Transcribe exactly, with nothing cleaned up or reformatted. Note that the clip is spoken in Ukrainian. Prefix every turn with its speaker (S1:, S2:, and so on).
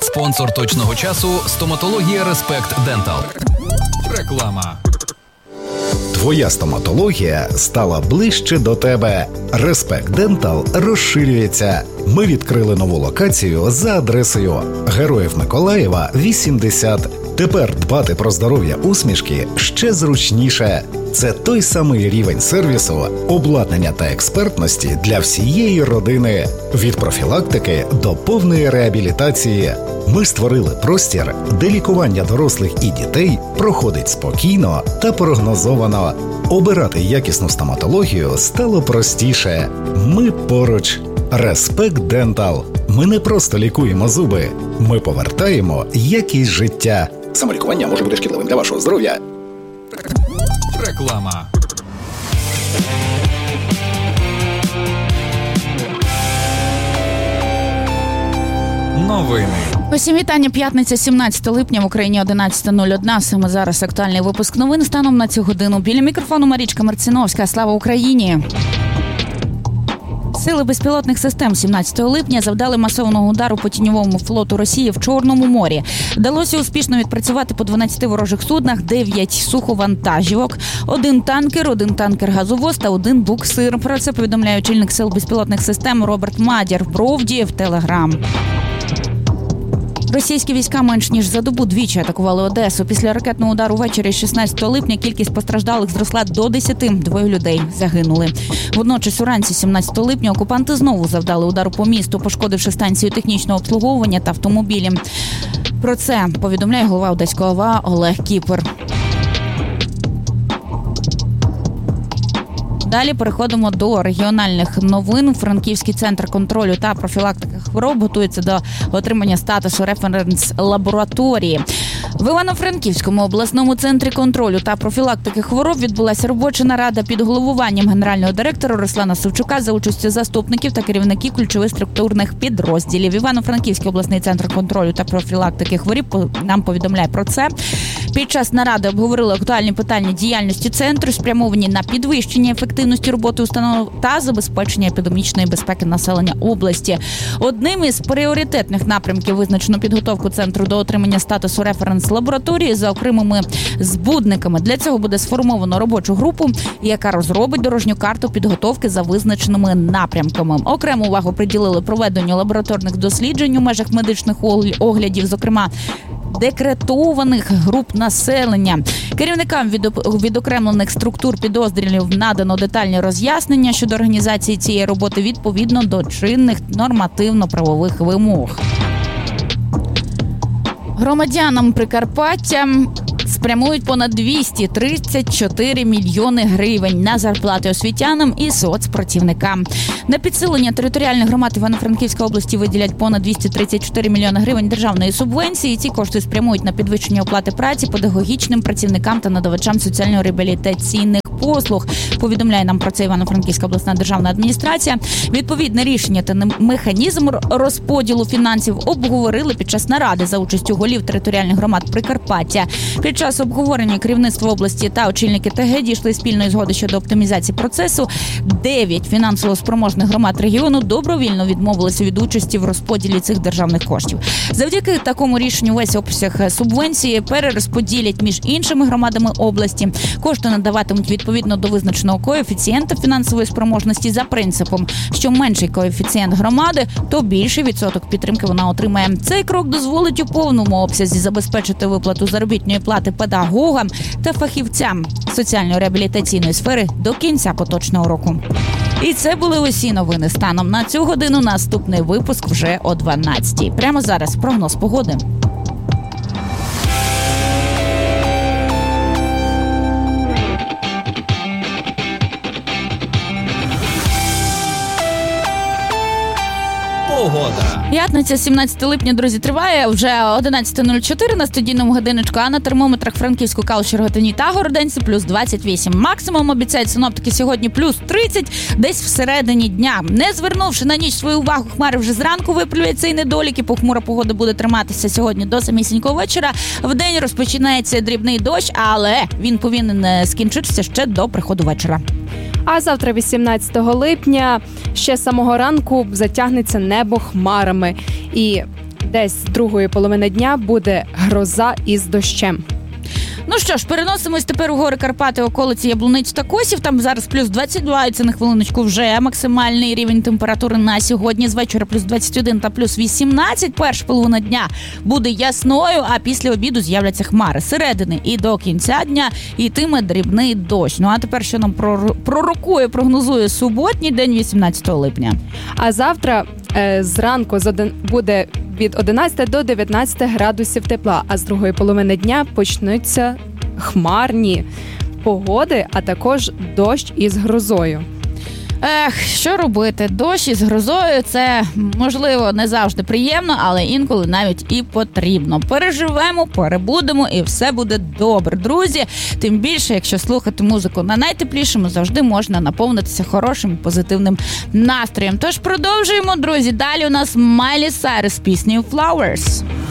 S1: Спонсор точного часу – стоматологія Респект Дентал. Реклама.
S2: Твоя стоматологія стала ближче до тебе. Респект Дентал розширюється. Ми відкрили нову локацію за адресою Героїв Миколаєва, вісімдесят. Тепер дбати про здоров'я усмішки ще зручніше. Це той самий рівень сервісу, обладнання та експертності для всієї родини. Від профілактики до повної реабілітації. Ми створили простір, де лікування дорослих і дітей проходить спокійно та прогнозовано. Обирати якісну стоматологію стало простіше. Ми поруч. Респект Дентал. Ми не просто лікуємо зуби. Ми повертаємо якість життя. Самолікування може бути шкідливим для вашого здоров'я.
S1: Реклама. Новини.
S3: Усім вітання. П'ятниця, сімнадцяте липня, в Україні одинадцята нуль одна. Саме зараз актуальний випуск новин станом на цю годину. Біля мікрофону Марічка Марциновська. Слава Україні! Сили безпілотних систем сімнадцятого липня завдали масованого удару по тіньовому флоту Росії в Чорному морі. Вдалося успішно відпрацювати по дванадцяти ворожих суднах, дев'ять суховантажівок, один танкер, один танкер-газовоз та один буксир. Про це повідомляє очільник сил безпілотних систем Роберт Мадір в Бровді в Телеграм. Російські війська менш ніж за добу двічі атакували Одесу. Після ракетного удару ввечері шістнадцятого липня кількість постраждалих зросла до десяти. Двоє людей загинули. Водночас уранці сімнадцятого липня окупанти знову завдали удару по місту, пошкодивши станцію технічного обслуговування та автомобілі. Про це повідомляє голова Одеської ОВА Олег Кіпер. Далі переходимо до регіональних новин. Франківський центр контролю та профілактики хвороб готується до отримання статусу референс-лабораторії. В Івано-Франківському обласному центрі контролю та профілактики хвороб відбулася робоча нарада під головуванням генерального директора Руслана Савчука за участю заступників та керівників ключових структурних підрозділів. Івано-Франківський обласний центр контролю та профілактики хвороб нам повідомляє про це. Під час наради обговорили актуальні питання діяльності центру, спрямовані на підвищення ефективності роботи установ та забезпечення епідемічної безпеки населення області. Одним із пріоритетних напрямків визначено підготовку центру до отримання статусу референс-лабораторії за окремими збудниками. Для цього буде сформовано робочу групу, яка розробить дорожню карту підготовки за визначеними напрямками. Окрему увагу приділили проведенню лабораторних досліджень у межах медичних оглядів, зокрема декретованих груп населення. Керівникам відокремлених структур підрозділів надано детальні роз'яснення щодо організації цієї роботи відповідно до чинних нормативно-правових вимог. Громадянам Прикарпаття спрямують понад двісті тридцять чотири мільйони гривень на зарплати освітянам і соцпрацівникам. На підсилення територіальних громад Івано-Франківської області виділять понад двісті тридцять чотири мільйони гривень державної субвенції. Ці кошти спрямують на підвищення оплати праці педагогічним працівникам та надавачам соціально-реабілітаційних послуг. Повідомляє нам про це Івано-Франківська обласна державна адміністрація. Відповідне рішення та механізм розподілу фінансів обговорили під час наради за участю голів територіальних громад Прикарпаття. Під час обговорення керівництва області та очільники ТГ дійшли спільної згоди щодо оптимізації процесу. Дев'ять фінансово спроможних громад регіону добровільно відмовилися від участі в розподілі цих державних коштів. Завдяки такому рішенню весь обсяг субвенції перерозподілять між іншими громадами області. Кошти надаватимуть відповідно до визначеного коефіцієнта фінансової спроможності за принципом, що менший коефіцієнт громади, то більший відсоток підтримки вона отримає. Цей крок дозволить у повному обсязі забезпечити виплату заробітної плати педагогам та фахівцям соціально-реабілітаційної сфери до кінця поточного року. І це були усі новини станом на цю годину. Наступний випуск вже о дванадцятій. Прямо зараз прогноз погоди.
S1: Погода.
S3: П'ятниця, сімнадцяте липня, друзі, триває. Вже одинадцята нуль чотири на студійному годиночку, а на термометрах Франківську, Калуші, Рогатині та Городенці плюс двадцять вісім. Максимум обіцяють синоптики сьогодні плюс тридцять, десь всередині дня. Не звернувши на ніч свою увагу, хмари вже зранку виплюють цей недолік, і похмура погода буде триматися сьогодні до самісінького вечора. Вдень розпочинається дрібний дощ, але він повинен скінчитися ще до приходу вечора.
S4: А завтра, вісімнадцятого липня, ще з самого ранку затягнеться небо хмарами. І десь з другої половини дня буде гроза із дощем.
S3: Ну що ж, переносимось тепер у гори Карпати, околиці Яблуниць та Косів. Там зараз плюс двадцять два, і це на хвилиночку вже максимальний рівень температури на сьогодні. З вечора плюс двадцять один та плюс вісімнадцять. Перша половина дня буде ясною, а після обіду з'являться хмари. Середини і до кінця дня йтиме дрібний дощ. Ну а тепер, що нам пророкує, прогнозує суботній день вісімнадцятого липня.
S4: А завтра е, зранку з один, буде від одинадцяти до дев'ятнадцяти градусів тепла, а з другої половини дня почнуться хмарні погоди, а також дощ із грозою.
S3: Ех, що робити? Дощ із грозою – це, можливо, не завжди приємно, але інколи навіть і потрібно. Переживемо, перебудемо і все буде добре. Друзі, тим більше, якщо слухати музику на найтеплішому, завжди можна наповнитися хорошим, позитивним настроєм. Тож продовжуємо, друзі. Далі у нас Майлі Сайрус з піснею «Flowers».